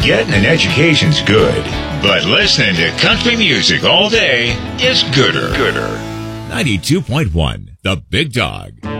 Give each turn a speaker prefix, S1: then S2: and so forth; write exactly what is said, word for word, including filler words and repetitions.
S1: Getting an education's good, but listening to country music all day is gooder. Gooder.
S2: ninety-two point one, The Big Dog.